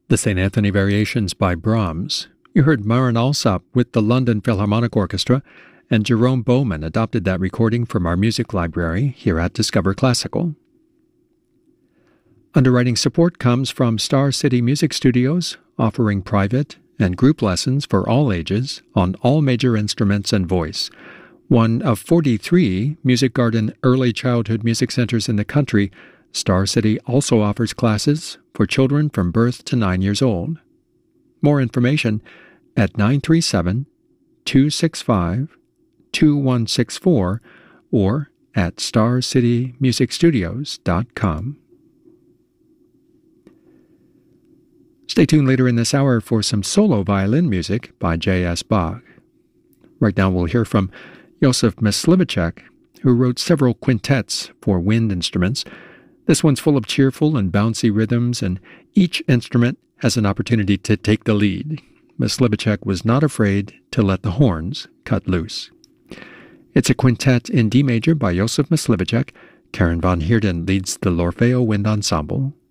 The St. Anthony Variations by Brahms. You heard Marin Alsop with the London Philharmonic Orchestra, and Jerome Bowman adopted that recording from our music library here at Discover Classical. Underwriting support comes from Star City Music Studios, offering private and group lessons for all ages on all major instruments and voice. One of 43 Music Garden early childhood music centers in the country, Star City also offers classes for children from birth to 9 years old. More information at 937-265-2164 or at starcitymusicstudios.com. Stay tuned later in this hour for some solo violin music by J.S. Bach. Right now we'll hear from Josef Myslivacek, who wrote several quintets for wind instruments. This one's full of cheerful and bouncy rhythms, and each instrument has an opportunity to take the lead. Myslivacek was not afraid to let the horns cut loose. It's a quintet in D major by Josef Myslivacek. Karen von Heerden leads the L'Orfeo Wind Ensemble.